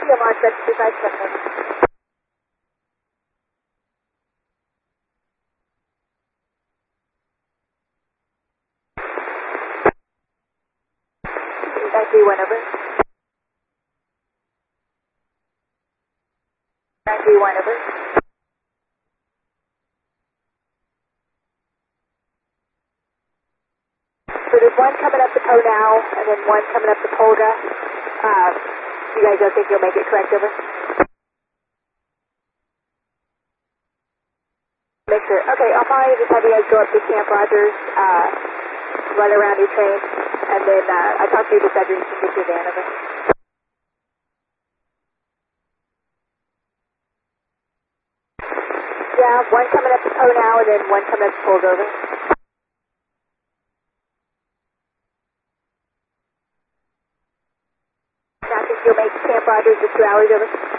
Copy, I'm on 725 over. 931 over. 931 over. So there's one coming up to Ponow, and then one coming up to Polga. You guys don't think you'll make it correct over? Make sure. Okay, I'll probably just have you guys go up to Camp Rogers, run around your train, and then I talk to you this afternoon to get your van over. Yeah, one coming up to Ponow, and then one coming up to Polga over. I think you'll make Camp Rogers in 2 hours over.